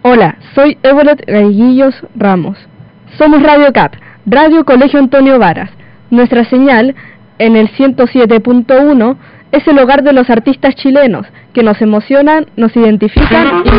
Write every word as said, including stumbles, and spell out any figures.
Hola, soy Evolet Gaiguillos Ramos. Somos Radio C A P, Radio Colegio Antonio Varas. Nuestra señal, en el ciento siete punto uno, es el hogar de los artistas chilenos, que nos emocionan, nos identifican y